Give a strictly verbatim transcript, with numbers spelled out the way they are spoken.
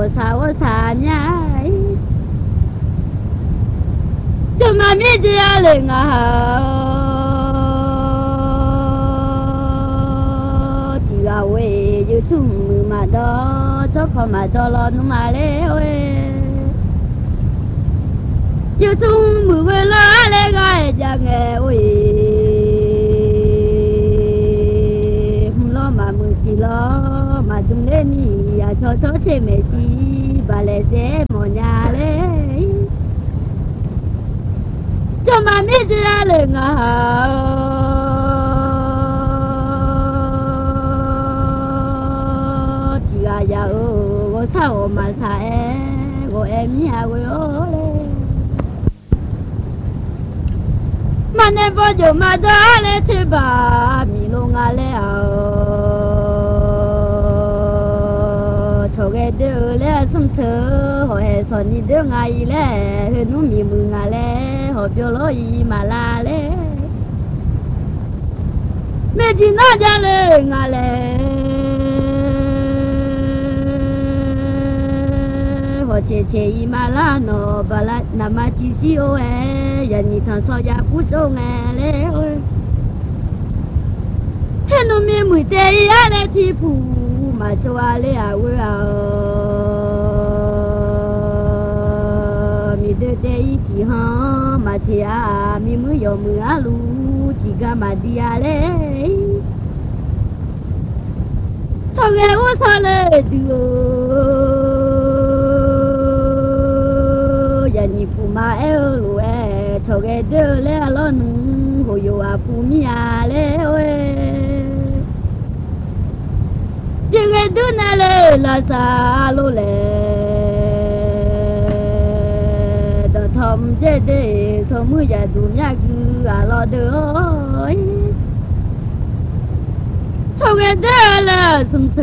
sao sao nhái cho mà biết gì lên à chỉ là quê yêu chung mà đó cho con mà cho lo nó mà lẽ yêu chung mười người lá lẽ gai cha nghe ôi lo mà mười chỉ lo mà chúng lên đi à cho cho chế mẹ chi bà lẽ dễ một nhà lẽ cho mà biết gì lên à chỉ là giờ có sao mà sai của em nhà của ô mà nên bao giờ mà đã lên chơi bà mi luôn à lẽ cho cái đứa lẽ sống sờ họ hay son đi đứa ngày lẽ hơi nuôi mi mừng à lẽ họ biểu lối mà la lẽ mẹ chỉ nói ra lên à lẽ họ chế chế mà la nó bà la nằm mà chỉ xíu ấy giờ nhìn thằng so ra cú trâu nghe lẽ ơi hết nó miếng mùi tê á lẽ thì phù mà cho à lẽ à ơi à mi đứa tê thì ha mà thì à mi mới giờ mưa à lu chỉ cả mà đi à lẽ cho nghe ô sao lẽ được nhị phụ mà eo lùe cho cái đứa lẽ lo nung hồi yêu à phụ mi à lẽ ơi chỉ cái đứa này lẽ là sao lô lẽ đó thầm chết để sau mưa giờ đủ nhà cứ à lo đứa cho cái đứa là sum